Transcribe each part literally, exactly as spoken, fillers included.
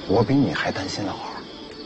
我比你还担心老二。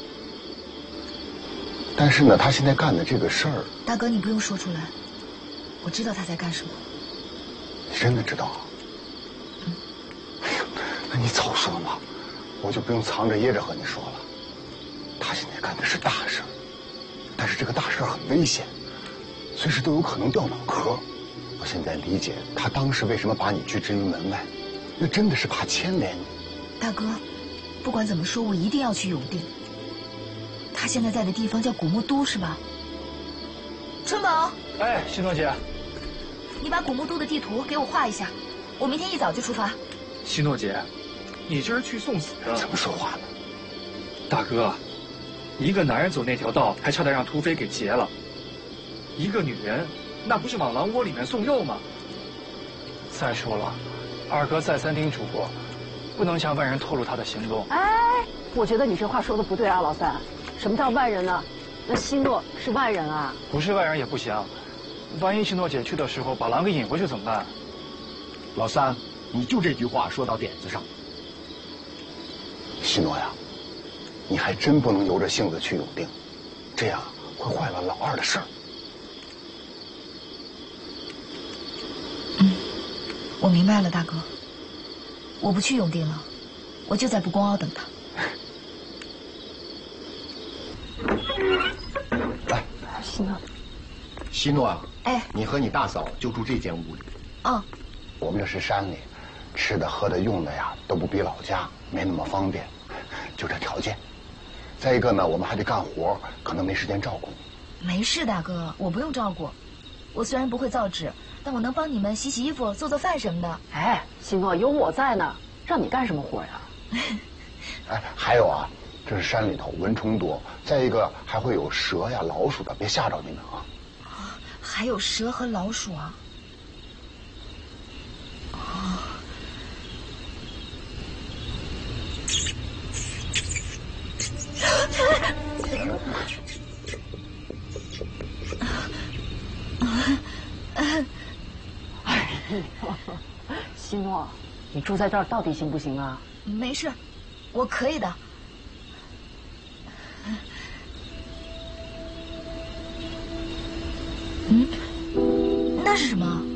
但是呢，他现在干的这个事儿， 大哥，你不用说出来，我知道他在干什么。 你真的知道啊？ 嗯。 哎呦，那你早说嘛，我就不用藏着掖着和你说了。他现在干的是大事，但是这个大事很危险，随时都有可能掉脑壳。我现在理解他当时为什么把你拒之于门外，那真的是怕牵连你。 大哥，不管怎么说，我一定要去永定。他现在在的地方叫古木都，是吧？春宝， 哎，新诺姐， 你把古木都的地图给我画一下，我明天一早就出发。 新诺姐，你这是去送死啊？ 怎么说话呢？ 大哥，一个男人走那条道，还差点让土匪给劫了；一个女人，那不是往狼窝里面送肉吗？再说了，二哥再三叮嘱过，不能向外人透露他的行动。 哎，我觉得你这话说的不对啊，老三。什么叫外人呢？那希诺是外人啊。 不是外人也不行，万一希诺姐去的时候把狼给引回去怎么办？ 老三，你就这句话说到点子上。 希诺呀，你还真不能由着性子去永定，这样会坏了老二的事儿。 嗯，我明白了，大哥。我不去永定了，我就在不公凹等他。 来， 希诺， 希诺啊， 哎， 你和你大嫂就住这间屋里。 嗯， 我们这是山里，吃的喝的用的呀都不比老家，没那么方便，就这条件。再一个呢，我们还得干活，可能没时间照顾你。 没事，大哥，我不用照顾。我虽然不会造纸，但我能帮你们洗洗衣服、做做饭什么的。 哎，希诺，有我在呢，让你干什么活呀？ 哎，还有啊，这是山里头蚊虫多，再一个还会有蛇呀、老鼠的，别吓着你们啊。 还有蛇和老鼠啊？哦。 哎呦，希诺，你住在这儿到底行不行啊？ 没事，我可以的。嗯，那是什么？